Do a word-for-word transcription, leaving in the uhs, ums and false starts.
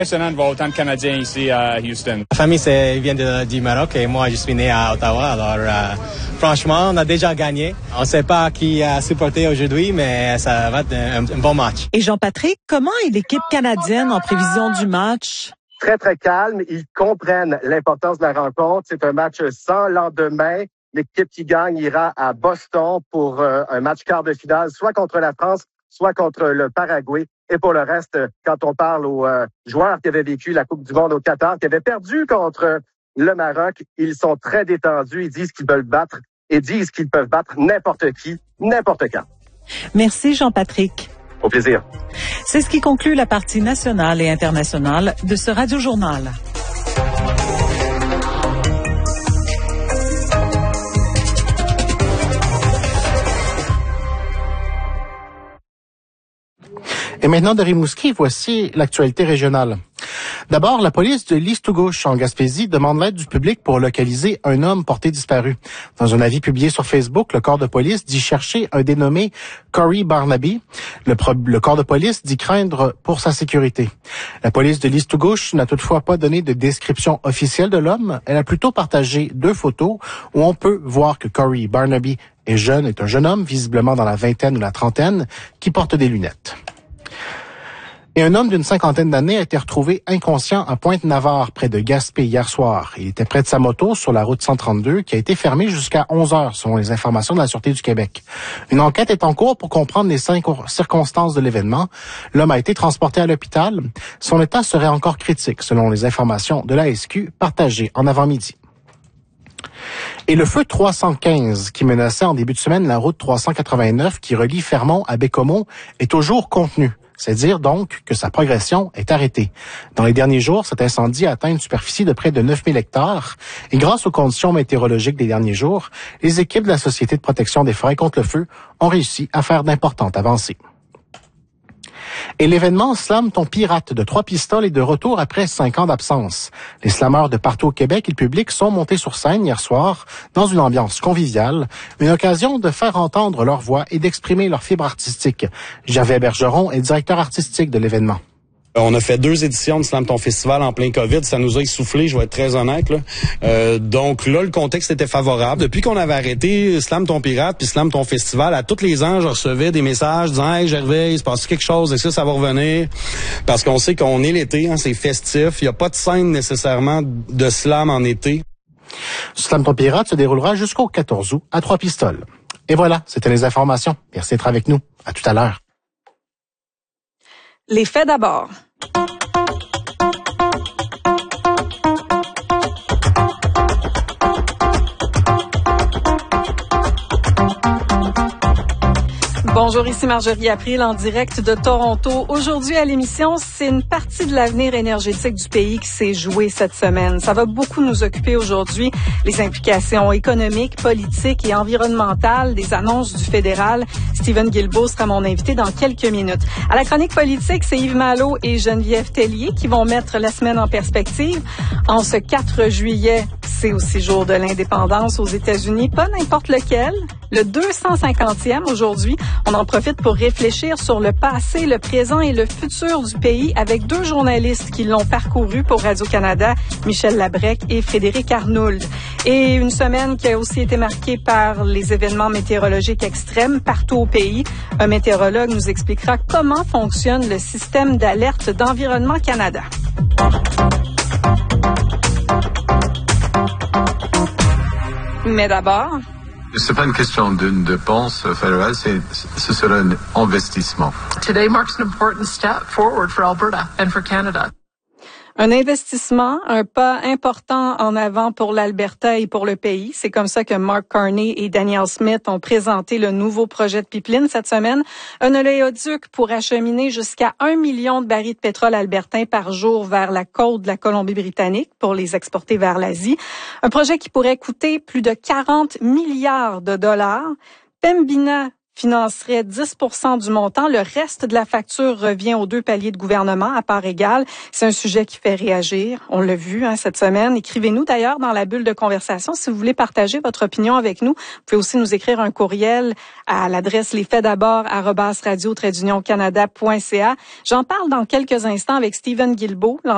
Impressionnant de voir autant de Canadiens ici à Houston. Ma famille c'est, vient de, du Maroc et moi je suis né à Ottawa. Alors euh, franchement, on a déjà gagné. On ne sait pas qui a supporté aujourd'hui, mais ça va être un, un bon match. Et Jean-Patrick, comment est l'équipe canadienne en prévision du match? Très, très calme. Ils comprennent l'importance de la rencontre. C'est un match sans lendemain. L'équipe qui gagne ira à Boston pour euh, un match quart de finale, soit contre la France, soit contre le Paraguay. Et pour le reste, quand on parle aux euh, joueurs qui avaient vécu la Coupe du monde au Qatar, qui avaient perdu contre le Maroc, ils sont très détendus. Ils disent qu'ils veulent battre et disent qu'ils peuvent battre n'importe qui, n'importe quand. Merci Jean-Patrick. Au plaisir. C'est ce qui conclut la partie nationale et internationale de ce Radio-Journal. Et maintenant, de Rimouski, voici l'actualité régionale. D'abord, la police de l'Istugouche en Gaspésie demande l'aide du public pour localiser un homme porté disparu. Dans un avis publié sur Facebook, le corps de police dit chercher un dénommé Corey Barnaby. Le, pro- le corps de police dit craindre pour sa sécurité. La police de l'Istugouche n'a toutefois pas donné de description officielle de l'homme. Elle a plutôt partagé deux photos où on peut voir que Corey Barnaby est jeune, est un jeune homme, visiblement dans la vingtaine ou la trentaine, qui porte des lunettes. Et un homme d'une cinquantaine d'années a été retrouvé inconscient à Pointe-Navarre, près de Gaspé, hier soir. Il était près de sa moto sur la route cent trente-deux, qui a été fermée jusqu'à onze heures, selon les informations de la Sûreté du Québec. Une enquête est en cours pour comprendre les cinq circonstances de l'événement. L'homme a été transporté à l'hôpital. Son état serait encore critique, selon les informations de l'A S Q partagées en avant-midi. Et le feu trois cent quinze, qui menaçait en début de semaine la route trois cent quatre-vingt-neuf qui relie Fermont à Bécomo, est toujours contenu. C'est dire donc que sa progression est arrêtée. Dans les derniers jours, cet incendie a atteint une superficie de près de neuf mille hectares et grâce aux conditions météorologiques des derniers jours, les équipes de la Société de protection des forêts contre le feu ont réussi à faire d'importantes avancées. Et l'événement Slam ton pirate de Trois Pistoles est de retour après cinq ans d'absence. Les slameurs de partout au Québec et le public sont montés sur scène hier soir dans une ambiance conviviale, une occasion de faire entendre leur voix et d'exprimer leur fibre artistique. Gervais Bergeron est directeur artistique de l'événement. On a fait deux éditions de Slam ton Festival en plein COVID. Ça nous a essoufflé, je vais être très honnête. Là. Euh, donc là, le contexte était favorable. Depuis qu'on avait arrêté Slam ton Pirate puis Slam ton Festival, à tous les ans, je recevais des messages disant « Hey Gervais, il se passe quelque chose, est-ce que ça va revenir? » Parce qu'on sait qu'on est l'été, hein, c'est festif. Il n'y a pas de scène nécessairement de slam en été. Slam ton Pirate se déroulera jusqu'au quatorze août à Trois Pistoles. Et voilà, c'était les informations. Merci d'être avec nous. À tout à l'heure. Les faits d'abord. Bonjour, ici Marjorie April en direct de Toronto. Aujourd'hui à l'émission, c'est une partie de l'avenir énergétique du pays qui s'est jouée cette semaine. Ça va beaucoup nous occuper aujourd'hui, les implications économiques, politiques et environnementales des annonces du fédéral. Steven Guilbeault sera mon invité dans quelques minutes. À la chronique politique, c'est Yves Malo et Geneviève Tellier qui vont mettre la semaine en perspective. En ce quatre juillet, c'est aussi jour de l'indépendance aux États-Unis, pas n'importe lequel. Le deux cent cinquantième aujourd'hui. On en profite pour réfléchir sur le passé, le présent et le futur du pays avec deux journalistes qui l'ont parcouru pour Radio-Canada, Michel Labrec et Frédéric Arnould. Et une semaine qui a aussi été marquée par les événements météorologiques extrêmes partout au pays. Un météorologue nous expliquera comment fonctionne le système d'alerte d'Environnement Canada. Mais d'abord... C'est pas une question d'une dépense fédérale, c'est, ce sera un investissement. Today marks an important step forward for Alberta and for Canada. Un investissement, un pas important en avant pour l'Alberta et pour le pays. C'est comme ça que Mark Carney et Danielle Smith ont présenté le nouveau projet de pipeline cette semaine. Un oléoduc pour acheminer jusqu'à un million de barils de pétrole albertain par jour vers la côte de la Colombie-Britannique pour les exporter vers l'Asie. Un projet qui pourrait coûter plus de quarante milliards de dollars. Pembina financerait dix pour cent du montant. Le reste de la facture revient aux deux paliers de gouvernement à part égale. C'est un sujet qui fait réagir. On l'a vu hein, cette semaine. Écrivez-nous d'ailleurs dans la bulle de conversation si vous voulez partager votre opinion avec nous. Vous pouvez aussi nous écrire un courriel à l'adresse lesfaitsdabord arobase radio trait d'union canada point c a. J'en parle dans quelques instants avec Steven Guilbeault,